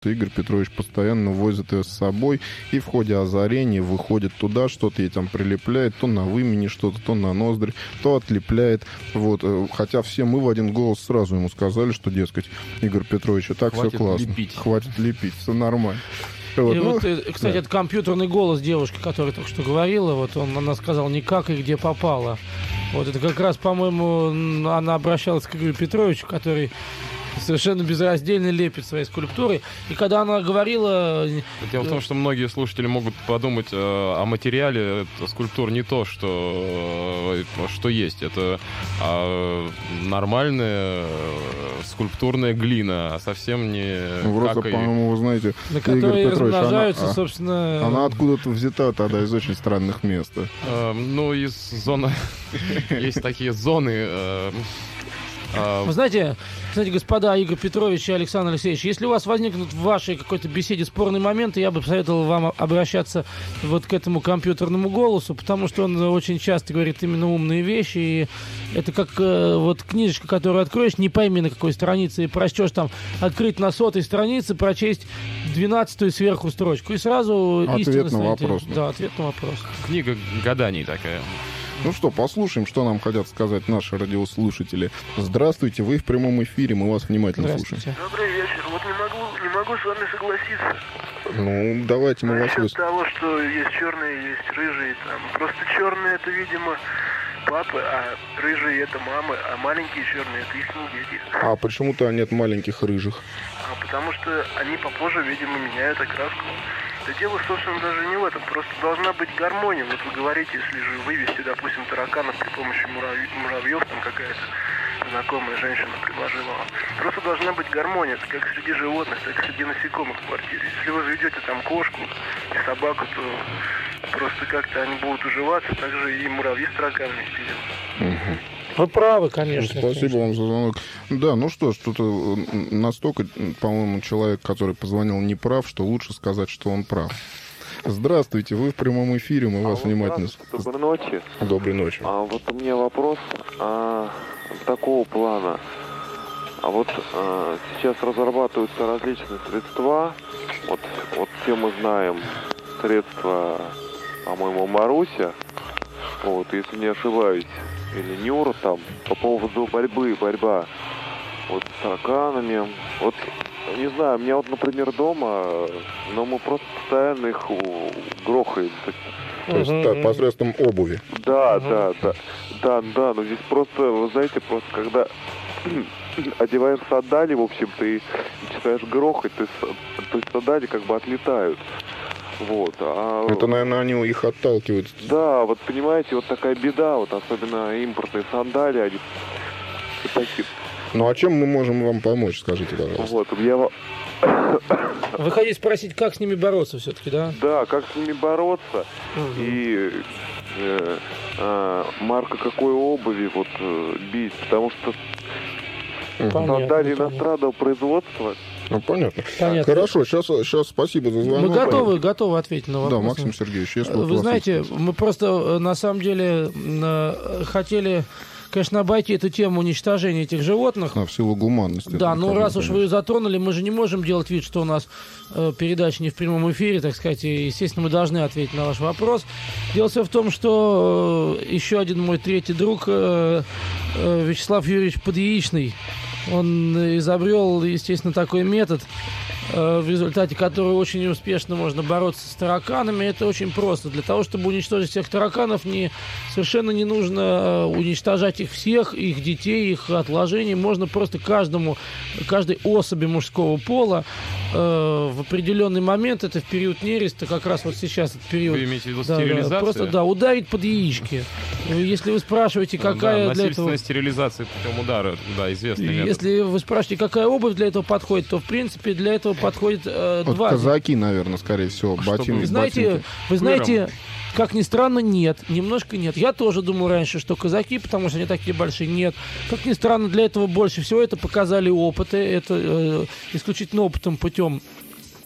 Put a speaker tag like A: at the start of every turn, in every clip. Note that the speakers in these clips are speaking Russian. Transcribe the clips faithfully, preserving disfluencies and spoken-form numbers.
A: Игорь Петрович постоянно возит ее с собой, и в ходе озарения выходит туда, что-то ей там прилепляет, то на вымени что-то, то на ноздри, то отлепляет. Вот. Хотя все мы в один голос сразу ему сказали, что, дескать, Игорь Петрович, и так все классно.
B: Лепить.
A: Хватит лепить, все нормально. Вот,
C: и
A: ну,
C: вот, кстати, да. Это компьютерный голос девушки, которая только что говорила, вот он, она сказала не как и где попало. Вот это как раз, по-моему, она обращалась к Игорю Петровичу, который совершенно безраздельно лепит свои скульптуры. И когда она говорила...
B: Дело в том, что многие слушатели могут подумать э, о материале скульптур не то, что, э, что есть. Это э, нормальная э, скульптурная глина, а совсем не...
A: Ну, просто,
B: и...
A: по-моему, вы знаете,
C: на которые
A: Игорь Петрович,
C: размножаются,
A: она,
C: собственно...
A: Она откуда-то взята тогда из очень странных мест.
B: Э, ну, из зоны... Есть такие зоны...
C: Вы знаете, кстати, господа Игорь Петрович и Александр Алексеевич, если у вас возникнут в вашей какой-то беседе спорные моменты, я бы посоветовал вам обращаться вот к этому компьютерному голосу, потому что он очень часто говорит именно умные вещи, и это как э, вот книжечка, которую откроешь, не пойми на какой странице, и прочтешь там, открыть на сотой странице, прочесть двенадцатую сверху строчку, и сразу
A: ответ
C: истина
A: на вопрос.
C: Да, ответ на вопрос.
B: Книга гаданий такая.
A: Ну что, послушаем, что нам хотят сказать наши радиослушатели. Здравствуйте, вы в прямом эфире, мы вас внимательно слушаем.
D: Добрый вечер. Вот не могу, не могу с вами согласиться.
A: Ну, давайте мы вас
D: выслушаем. того, что есть черные, есть рыжие. Там. Просто черные это, видимо, папы, а рыжие это мамы, а маленькие черные это их дети.
A: А почему-то нет маленьких рыжих?
D: А потому что они попозже, видимо, меняют окраску. Да дело, собственно, даже не в этом. Просто должна быть гармония. Вот вы говорите, если же вывести, допустим, тараканов при помощи муравь... муравьев, там какая-то знакомая женщина предложила вам. Просто должна быть гармония. Это как среди животных, так и среди насекомых в квартире. Если вы заведете там кошку и собаку, то просто как-то они будут уживаться. Также и муравьи с тараканами вперед.
A: Угу.
C: Вы правы, конечно.
A: Спасибо
C: конечно.
A: вам за звонок. Да, ну что ж, тут настолько, по-моему, человек, который позвонил, не прав, что лучше сказать, что он прав. Здравствуйте, вы в прямом эфире, мы а вас внимательно...
E: Доброй ночи.
A: Доброй ночи.
E: А вот у меня вопрос а, такого плана. А вот а, сейчас разрабатываются различные средства. Вот, вот все мы знаем средства, по-моему, Маруся. Вот, если не ошибаюсь. Или Нюра там, по поводу борьбы, борьба вот с тараканами. Вот, не знаю, у меня вот, например, дома, но мы просто постоянно их грохаем.
A: То есть uh-huh. так, посредством обуви.
E: Да, uh-huh. да, да, да, да, но здесь просто, вы знаете, просто когда одеваешь сандали, в общем-то, и начинаешь грохать, то есть, то есть сандали как бы отлетают. Вот, а...
A: Это, наверное, они их отталкивают.
E: Да, вот понимаете, вот такая беда, вот особенно импортные сандали, они такие.
A: Ну а чем мы можем вам помочь, скажите, пожалуйста?
E: Вот, я...
C: Вы хотите спросить, как с ними бороться все-таки, да?
E: Да, как с ними бороться, угу. и э, э, марка какой обуви вот э, бить, потому что сандали иностранного производства.
A: Ну, понятно.
C: понятно.
A: Хорошо, сейчас, сейчас спасибо за звонок.
C: Мы готовы, готовы ответить на вопрос.
A: Да, Максим Сергеевич, если
C: Вы знаете,
A: есть.
C: мы просто, на самом деле, хотели, конечно, обойти эту тему уничтожения этих животных.
A: А, в силу гуманности.
C: Да, но раз уж вы ее затронули, мы же не можем делать вид, что у нас э, передача не в прямом эфире, так сказать, и, естественно, мы должны ответить на ваш вопрос. Дело все в том, что э, еще один мой третий друг, э, э, Вячеслав Юрьевич Подъяичный, он изобрел, естественно, такой метод, в результате которого очень успешно можно бороться с тараканами. Это очень просто. Для того, чтобы уничтожить всех тараканов, не, совершенно не нужно уничтожать их всех, их детей, их отложений. Можно просто каждому, каждой особи мужского пола э, в определенный момент, это в период нереста, как раз вот сейчас этот период.
B: Вы имеете в виду
C: да,
B: стерилизацию?
C: Да, просто, да, ударить под яички. Если вы спрашиваете, какая
B: да,
C: для этого...
B: насильственная стерилизация путем удара, да, известный метод.
C: Если вы спрашиваете, какая обувь для этого подходит, то, в принципе, для этого подходит э,
A: вот
C: два...
A: казаки, наверное, скорее всего, ботинки.
C: Вы знаете, вы знаете, как ни странно, нет. Немножко нет. Я тоже думал раньше, что казаки, потому что они такие большие, нет. Как ни странно, для этого больше всего это показали опыты. Это э, исключительно опытом путем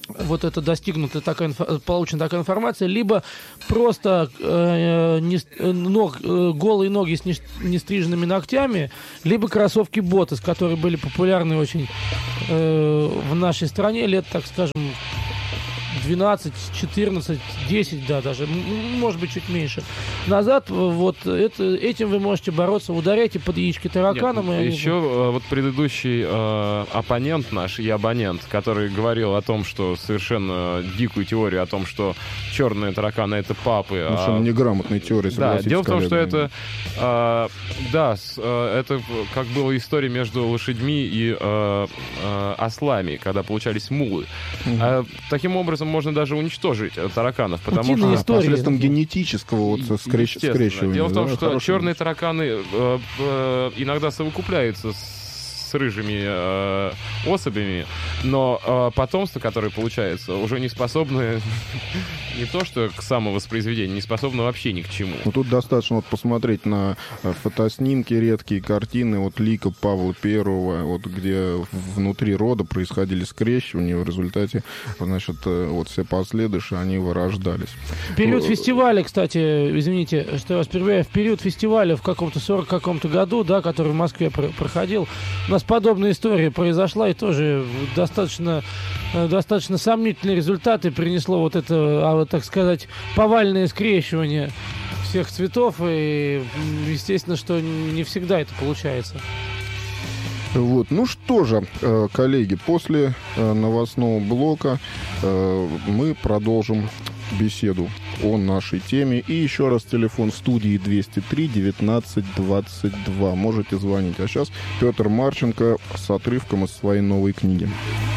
C: вот это достигнута такая, получена такая информация, либо просто э, не, ног, э, голые ноги с не, нестриженными ногтями, либо кроссовки Ботас, которые были популярны очень э, в нашей стране лет, так скажем, двенадцать, четырнадцать, десять, да, даже, может быть, чуть меньше назад. Вот это, этим вы можете бороться. Ударяйте под яички тараканам.
B: Нет,
C: и
B: еще они... вот предыдущий э, оппонент наш и абонент, который говорил о том, что совершенно дикую теорию о том, что черные тараканы — это папы.
A: Ну,
B: а...
A: неграмотная теория,
B: да, дело в том, что это, э, да, с, э, это как была история между лошадьми и э, э, ослами, когда получались мулы. Угу. А, таким образом, можно даже уничтожить тараканов, потому
C: Утиные
B: что...
C: истории.
A: Посредством генетического вот скреч... скрещивания.
B: Дело в том,
A: да,
B: что
A: хорошо.
B: черные тараканы э, э, иногда совокупляются с с рыжими э, особями, но э, потомство, которое получается, уже не способно не то что к самовоспроизведению, не способно вообще ни к чему.
A: Ну, тут достаточно вот посмотреть на фотоснимки, редкие картины, вот лика Павла Первого, вот где внутри рода происходили скрещивания, в результате, значит, вот все последующие, они вырождались.
C: В период фестиваля, кстати, извините, что я вас перебиваю, в период фестиваля в каком-то сорок каком-то году, да, который в Москве про- проходил, у нас подобная история произошла, и тоже достаточно, достаточно сомнительные результаты принесло вот это, так сказать, повальное скрещивание всех цветов, и естественно, что не всегда это получается.
A: Вот. Ну что же, коллеги, после новостного блока мы продолжим беседу о нашей теме. И еще раз телефон в студии двести три девятнадцать двадцать два. Можете звонить. А сейчас Петр Марченко с отрывком из своей новой книги.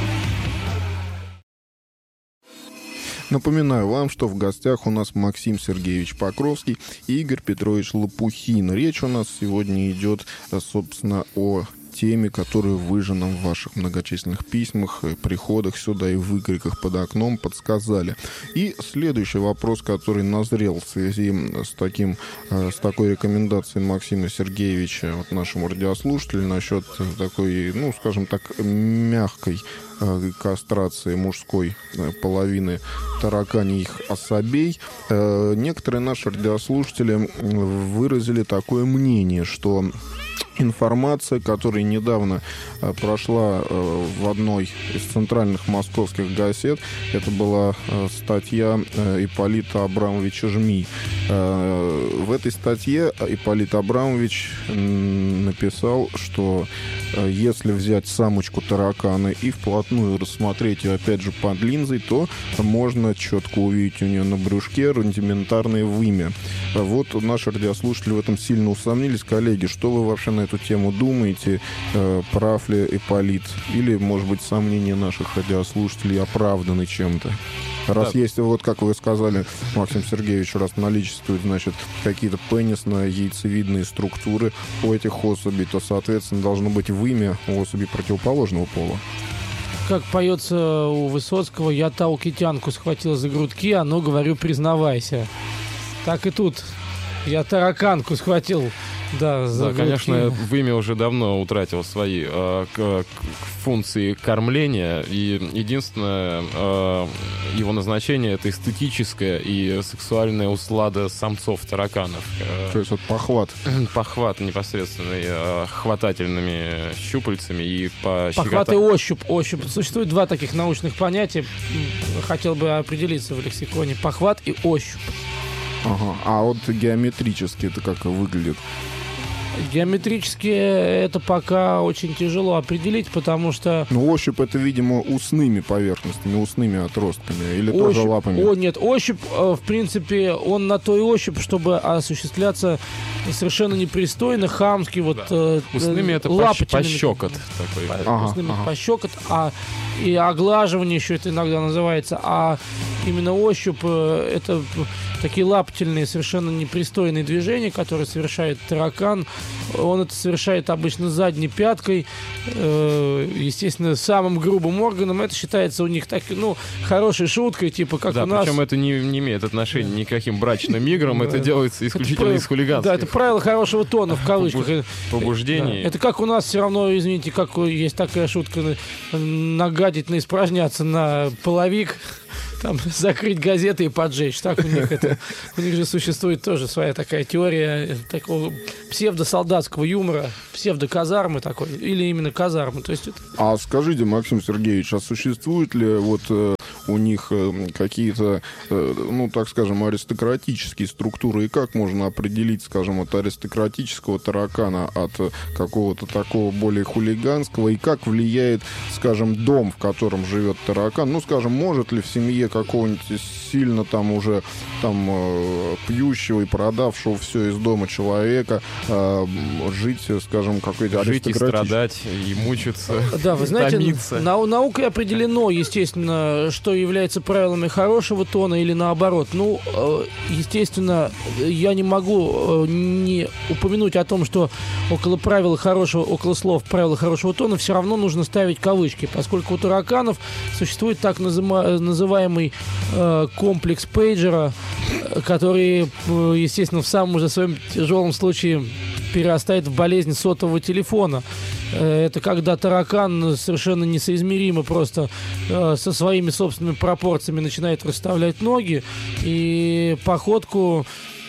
A: Напоминаю вам, что в гостях у нас Максим Сергеевич Покровский и Игорь Петрович Лопухин. Речь у нас сегодня идет, собственно, о теме, которую вы же нам в ваших многочисленных письмах, приходах сюда и выкриках под окном подсказали. И следующий вопрос, который назрел в связи с, таким, с такой рекомендацией Максима Сергеевича вот нашему радиослушателю насчет такой, ну, скажем так, мягкой кастрации мужской половины тараканьих особей. Некоторые наши радиослушатели выразили такое мнение, что информация, которая недавно э, прошла э, в одной из центральных московских газет, это была э, статья э, Ипполита Абрамовича Жми. Э, в этой статье Ипполит Абрамович э, написал, что э, если взять самочку таракана и вплотную рассмотреть ее, опять же, под линзой, то можно четко увидеть у нее на брюшке рудиментарное вымя. Вот наши радиослушатели в этом сильно усомнились. Коллеги, что вы вообще на эту тему думаете? Э, прав ли Ипполит? Или, может быть, сомнения наших радиослушателей оправданы чем-то? Раз да. Есть, вот как вы сказали, Максим Сергеевич, раз наличествуют, значит, какие-то пенисно-яйцевидные структуры у этих особей, то, соответственно, должно быть вымя у особей противоположного пола.
C: Как поется у Высоцкого: «Я таукитянку схватил за грудки, а ну, говорю, признавайся». Так и тут. Я тараканку схватил. Да, за
B: да, конечно, вымя уже давно утратил свои э, к, к функции кормления, и единственное э, его назначение — это эстетическая и сексуальная услада самцов тараканов. Э,
A: То есть вот похват.
B: Похват непосредственный, э, хватательными щупальцами и по
C: похват и ощупь, ощупь. Существует два таких научных понятия. Хотел бы определиться в лексиконе. Похват и ощупь.
A: Ага. А вот геометрически это как выглядит?
C: Геометрически это пока очень тяжело определить, потому что...
A: Ну, ощупь — это, видимо, усными поверхностями, усными отростками, или
C: ощупь,
A: тоже лапами?
C: О, нет, ощупь, в принципе, он на то и ощупь, чтобы осуществляться совершенно непристойно, хамски, вот... Да.
B: Усными это пощекот такой.
C: Ага, усными ага. пощекот, а и оглаживание еще это иногда называется, а именно ощупь — это такие лаптельные, совершенно непристойные движения, которые совершает таракан. Он это совершает обычно задней пяткой, э, естественно, самым грубым органом. Это считается у них так, ну, хорошей шуткой, типа как
B: да,
C: у нас.
B: Причем это не, не имеет отношения ни к каким брачным играм, это делается исключительно из хулиганства.
C: Да, это правило хорошего тона, в кавычках.
B: Побуждений.
C: Это как у нас все равно, извините, как есть такая шутка, нагадить, наиспражняться на половик, там, закрыть газеты и поджечь. Так у них это, у них же существует тоже своя такая теория такого псевдосолдатского юмора, псевдоказармы такой, или именно казармы. То есть это...
A: А скажите, Максим Сергеевич, а существует ли вот э, у них э, какие-то, э, ну, так скажем, аристократические структуры, и как можно определить, скажем, от аристократического таракана от э, какого-то такого более хулиганского, и как влияет, скажем, дом, в котором живет таракан? Ну, скажем, может ли в семье какого-нибудь сильно там уже там э, пьющего и продавшего все из дома человека э, жить, скажем, какой-то
B: жить и
A: аристократический...
B: страдать, и мучиться,
C: да, вы знаете,
B: томиться.
C: нау- наукой определено, естественно, что является правилами хорошего тона или наоборот. Ну, э, естественно, я не могу э, не упомянуть о том, что около правил хорошего, около слов правила хорошего тона все равно нужно ставить кавычки, поскольку у тараканов существует так назыма- называемый э, комплекс пейджера, который, э, естественно, в самом уже своем тяжелом случае перерастает в болезнь сотового телефона. Это когда таракан совершенно несоизмеримо просто э, со своими собственными пропорциями начинает расставлять ноги, и походку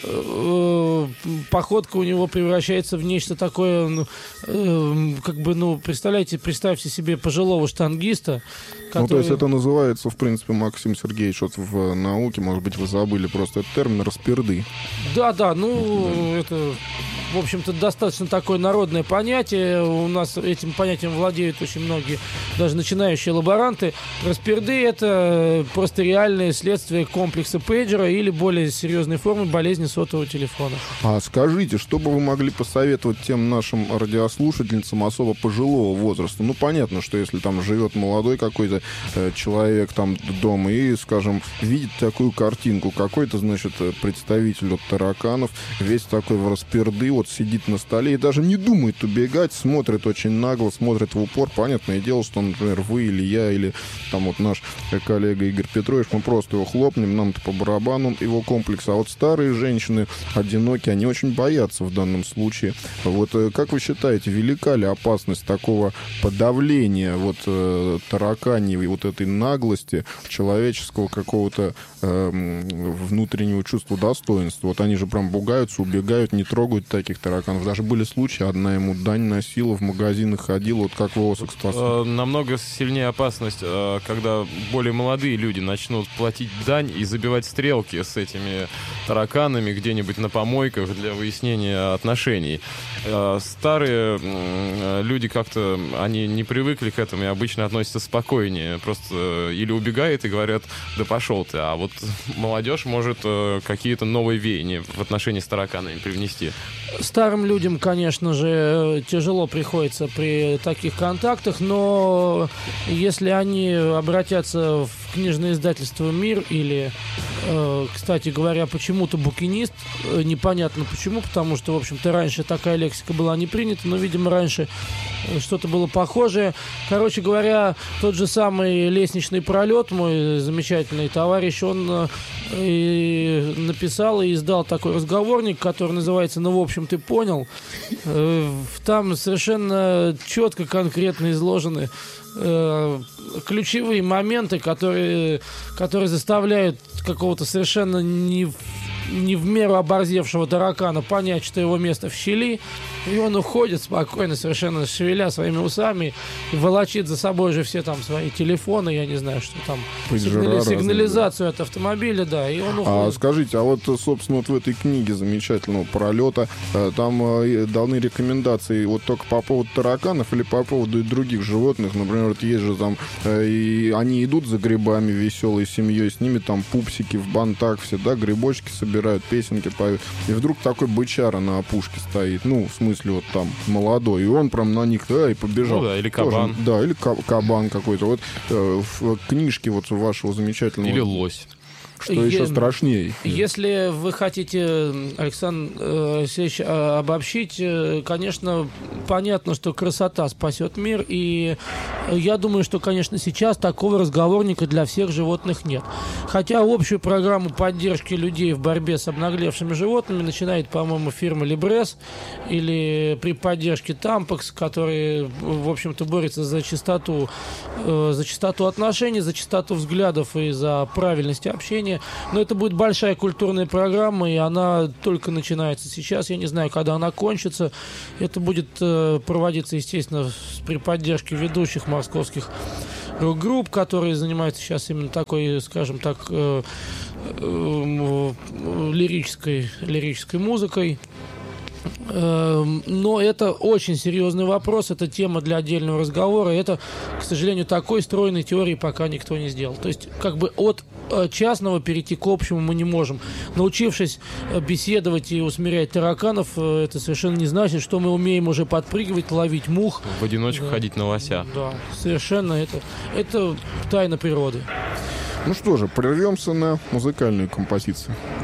C: э, походка у него превращается в нечто такое, ну, э, как бы, ну, представляете, представьте себе пожилого штангиста, который...
A: Ну, то есть это называется, в принципе, Максим Сергеевич, вот в науке, может быть, вы забыли просто этот термин, распирды.
C: Да, да, ну, это... В общем-то, достаточно такое народное понятие. У нас этим понятием владеют очень многие, даже начинающие лаборанты. Распирды — это просто реальное следствие комплекса пейджера или более серьезной формы болезни сотового телефона.
A: А скажите, что бы вы могли посоветовать тем нашим радиослушательницам особо пожилого возраста? Ну, понятно, что если там живет молодой какой-то э, человек там дома и, скажем, видит такую картинку, какой-то, значит, представитель от тараканов, весь такой в распирды, вот сидит на столе и даже не думает убегать, смотрит очень нагло, смотрит в упор. Понятное дело, что, например, вы или я, или там вот наш коллега Игорь Петрович, мы просто его хлопнем, нам-то по барабану его комплекс. А вот старые женщины, одинокие, они очень боятся в данном случае. Вот как вы считаете, велика ли опасность такого подавления вот э, тараканьей, вот этой наглости человеческого какого-то э, внутреннего чувства достоинства? Вот они же прям пугаются, убегают, не трогают таких тараканов. Даже были случаи, одна ему дань носила, в магазинах ходила, вот как в ОСОК спасал.
B: Намного сильнее опасность, когда более молодые люди начнут платить дань и забивать стрелки с этими тараканами где-нибудь на помойках для выяснения отношений. Старые люди как-то, они не привыкли к этому и обычно относятся спокойнее. Просто или убегают и говорят, да пошел ты. А вот молодежь может какие-то новые веяния в отношении с тараканами привнести.
C: Старым людям, конечно же, тяжело приходится при таких контактах, но если они обратятся в книжное издательство «Мир» или, э, кстати говоря, почему-то «Букинист», э, непонятно почему, потому что, в общем-то, раньше такая лексика была не принята, но, видимо, раньше что-то было похожее. Короче говоря, тот же самый «Лестничный пролет», мой замечательный товарищ, он э, написал и издал такой разговорник, который называется «Ну, в общем, ты понял». Э, там совершенно четко, конкретно изложены э, ключевые моменты, которые, которые заставляют какого-то совершенно не в, не в меру оборзевшего таракана понять, что его место в щели, и он уходит спокойно, совершенно шевеля своими усами, и волочит за собой же все там свои телефоны, я не знаю, что там, сигнали, сигнализацию разные, от автомобиля, да, и он уходит.
A: А скажите, а вот, собственно, вот в этой книге замечательного пролета там даны рекомендации вот только по поводу тараканов или по поводу других животных? Например, вот есть же там, и они идут за грибами веселой семьей, с ними там пупсики в бантах все, да, грибочки собирают, песенки поют, и вдруг такой бычара на опушке стоит, ну, в смысле, вот там молодой, и он прям на них, да, и побежал.
B: Ну да, или кабан.
A: Тоже, да, или кабан какой-то. Вот э, в книжке вот вашего замечательного...
B: Или лось.
A: что еще
C: Е-
A: страшнее.
C: Если вы хотите, Александр э, Алексеевич, э, обобщить, э, конечно, понятно, что красота спасет мир, и я думаю, что, конечно, сейчас такого разговорника для всех животных нет. Хотя общую программу поддержки людей в борьбе с обнаглевшими животными начинает, по-моему, фирма Либрес, или при поддержке Тампекс, который, в общем-то, борется за чистоту, э, за чистоту отношений, за чистоту взглядов и за правильность общения. Но это будет большая культурная программа, и она только начинается сейчас. Я не знаю, когда она кончится. Это будет э, проводиться, естественно, с, при поддержке ведущих московских групп, которые занимаются сейчас именно такой, скажем так, э, э, лирической, лирической музыкой. Но это очень серьезный вопрос, это тема для отдельного разговора. Это, к сожалению, такой стройной теории пока никто не сделал. То есть, как бы от частного перейти к общему мы не можем. Научившись беседовать и усмирять тараканов, это совершенно не значит, что мы умеем уже подпрыгивать, ловить мух.
B: В одиночку
C: да.
B: ходить на лося.
C: Да, совершенно это, это тайна природы.
A: Ну что же, прервемся на музыкальную композицию.